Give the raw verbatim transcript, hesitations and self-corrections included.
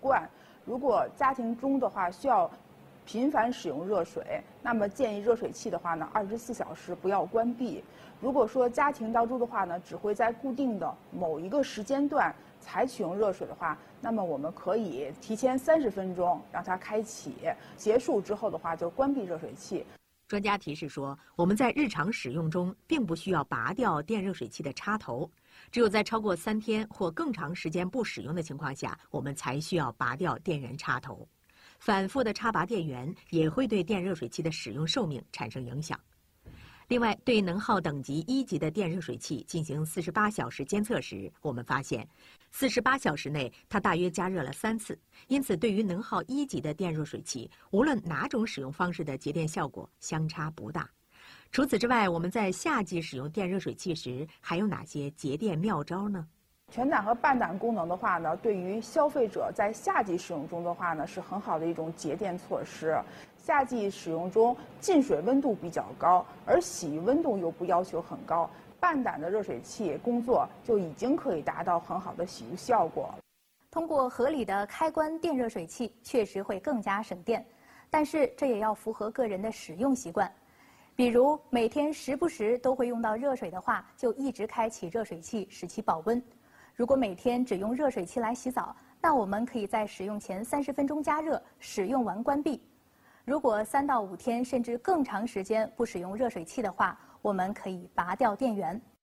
惯。如果家庭中的话需要频繁使用热水，那么建议热水器的话呢，二十四小时不要关闭。如果说家庭当中的话呢，只会在固定的某一个时间段才启用热水的话，那么我们可以提前三十分钟让它开启，结束之后的话就关闭热水器。 专家提示说，我们在日常使用中并不需要拔掉电热水器的插头，只有在超过三天或更长时间不使用的情况下，我们才需要拔掉电源插头。反复的插拔电源也会对电热水器的使用寿命产生影响。另外，对能耗等级一级的电热水器进行四十八小时监测时，我们发现，四十八小时内它大约加热了三次。因此，对于能耗一级的电热水器，无论哪种使用方式的节电效果相差不大。除此之外，我们在夏季使用电热水器时，还有哪些节电妙招呢？ 全胆和半胆功能的话呢，对于消费者在夏季使用中的话呢，是很好的一种节电措施。夏季使用中进水温度比较高，而洗浴温度又不要求很高，半胆的热水器工作就已经可以达到很好的洗浴效果。 通过合理的开关电热水器，确实会更加省电，但是这也要符合个人的使用习惯。比如每天时不时都会用到热水的话，就一直开启热水器使其保温。如果每天只用热水器来洗澡，那我们可以在使用前三十分钟加热，使用完关闭。如果三到五天甚至更长时间不使用热水器的话，我们可以拔掉电源。